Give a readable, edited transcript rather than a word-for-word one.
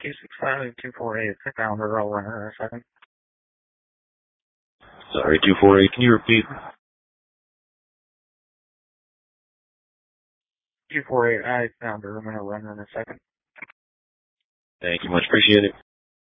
265-248. I found her. I'll run her in a second. Sorry, 248. Can you repeat? 248. I found her. I'm going to run her in a second. Thank you much. Appreciate it.